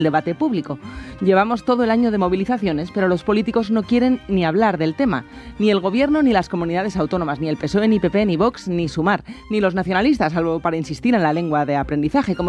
debate público. Llevamos todo el año de movilizaciones, pero los políticos no quieren ni hablar del tema. Ni el gobierno, ni las comunidades autónomas, ni el PSOE, ni PP, ni Vox, ni Sumar, ni los nacionalistas, salvo para insistir en la lengua de aprendizaje, como